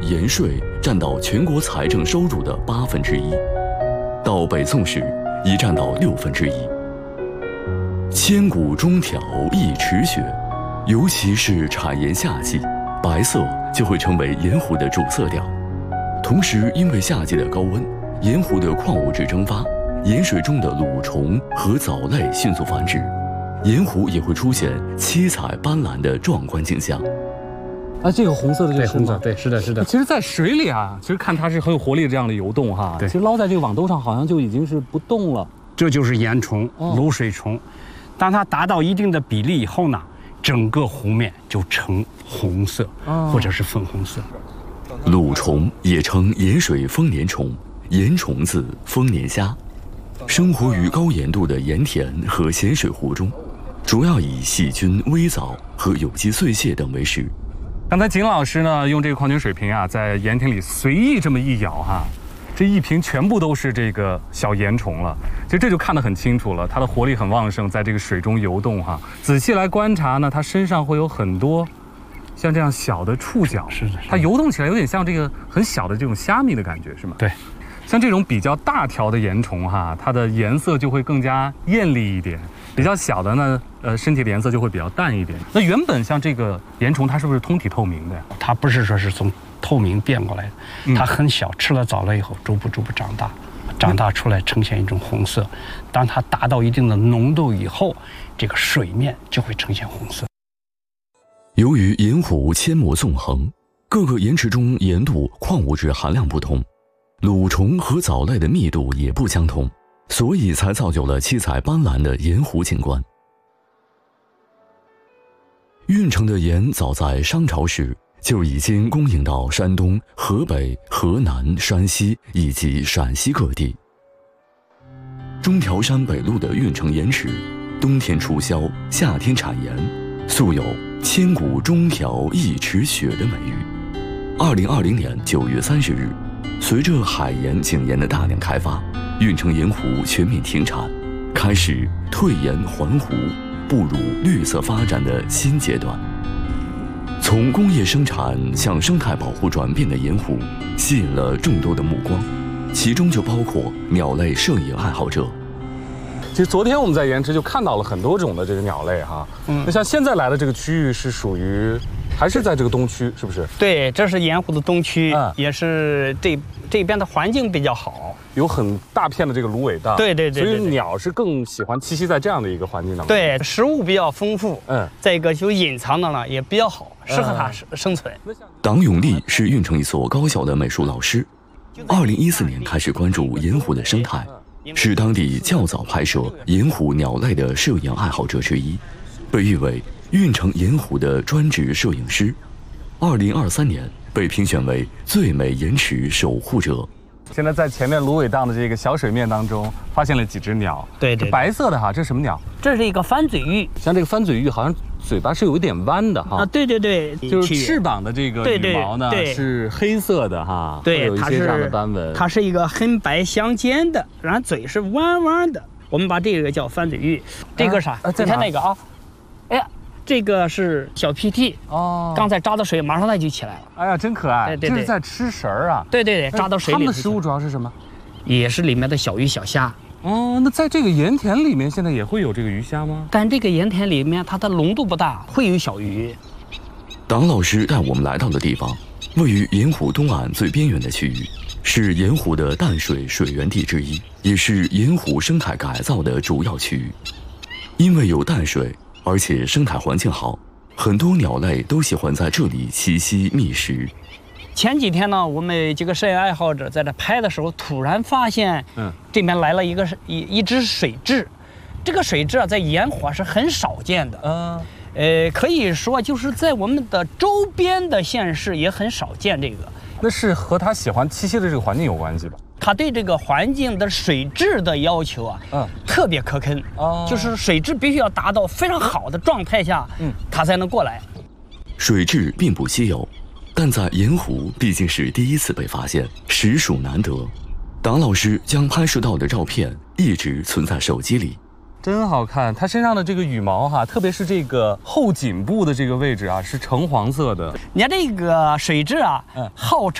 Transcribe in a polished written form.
盐税占到全国财政收入的1/8，到北宋时已占到1/6。千古中条一池雪，尤其是产盐夏季，白色就会成为盐湖的主色调。同时，因为夏季的高温，盐湖的矿物质蒸发，盐水中的蠕虫和藻类迅速繁殖，盐湖也会出现七彩斑斓的壮观景象。 啊，这个红色的这个红色，对，是的，是的。 其实，在水里啊，其实看它是很有活力的这样的游动哈。 对， 其实捞在这个网兜上，好像就已经是不动了。 这就是盐虫、卤水虫。当它达到一定的比例以后呢，整个湖面就呈红色，或者是粉红色。 卤虫也称盐水丰年虫、盐虫子、丰年虾，生活于高盐度的盐田和咸水湖中，主要以细菌、微藻和有机碎屑等为食。 刚才景老师呢，用这个矿泉水瓶啊，在盐田里随意这么一舀哈，这一瓶全部都是这个小盐虫了。其实这就看得很清楚了，它的活力很旺盛，在这个水中游动哈。仔细来观察呢，它身上会有很多像这样小的触角， 是的， 它游动起来有点像这个很小的这种虾米的感觉，是吗？ 对。 像这种比较大条的盐虫哈，它的颜色就会更加艳丽一点；比较小的呢，身体的颜色就会比较淡一点。那原本像这个盐虫，它是不是通体透明的呀？ 它不是说是从透明变过来的，它很小，吃了藻类以后，逐步长大，长大出来呈现一种红色。当它达到一定的浓度以后，这个水面就会呈现红色。 由于盐湖阡陌纵横，各个盐池中盐度、矿物质含量不同。卤虫和藻类的密度也不相同，所以才造就了七彩斑斓的盐湖景观。运城的盐早在商朝时就已经供应到山东、河北、河南、山西以及陕西各地。中条山北麓的运城盐池，冬天出销，夏天产盐，素有“千古中条一池雪”的美誉。2020年9月30日。随着海盐、井盐的大量开发，运城盐湖全面停产，开始退盐还湖，步入绿色发展的新阶段。从工业生产向生态保护转变的盐湖，吸引了众多的目光，其中就包括鸟类摄影爱好者。 其实昨天我们在盐池就看到了很多种的这个鸟类哈。那像现在来的这个区域是属于。还是在这个东区，是不是？ 对，这是盐湖的东区，也是这边的环境比较好， 有很大片的这个芦苇荡。 对，所以鸟是更喜欢栖息在这样的一个环境当中。 对，食物比较丰富，再一个就隐藏的呢也比较好，适合它生存。 党永利是运城一所高校的美术老师，2014年开始关注盐湖的生态，是当地较早拍摄盐湖鸟类的摄影爱好者之一，被誉为运城盐湖的专职摄影师，2023年被评选为最美盐池守护者。 现在在前面芦苇荡的这个小水面当中，发现了几只鸟。 对， 白色的哈，这是什么鸟？ 这是一个翻嘴鹬。 像这个翻嘴鹬，好像嘴巴是有一点弯的哈。 啊，对， 就是翅膀的这个羽毛呢是黑色的哈， 对， 有一些这样的斑纹。 它是一个黑白相间的，然后嘴是弯弯的。我们把这个叫翻嘴鹬。这个啥？你看那个啊，哎呀。这个是小屁涕哦，刚才扎到水，马上它就起来了。 哎呀，真可爱！ 对， 这是在吃食儿啊。 对，扎到水里。 它们的食物主要是什么？ 也是里面的小鱼小虾。 哦，那在这个盐田里面，现在也会有这个鱼虾吗？ 但这个盐田里面，它的浓度不大，会有小鱼。 党老师带我们来到的地方，位于盐湖东岸最边缘的区域，是盐湖的淡水水源地之一，也是盐湖生态改造的主要区域。因为有淡水，而且生态环境好，很多鸟类都喜欢在这里栖息觅食。 前几天呢，我们几个摄影爱好者在这拍的时候，突然发现，这边来了一只水蛭。这个水蛭啊，在盐湖是很少见的。可以说就是在我们的周边的县市也很少见这个。 那是和它喜欢栖息的这个环境有关系吧？ 它对这个环境的水质的要求啊，特别苛刻。就是水质必须要达到非常好的状态下，它才能过来。 水蛭并不稀有，但在盐湖毕竟是第一次被发现，实属难得。党老师将拍摄到的照片一直存在手机里。 真好看，它身上的这个羽毛哈，特别是这个后颈部的这个位置啊，是橙黄色的。 你看这个水蛭啊，号称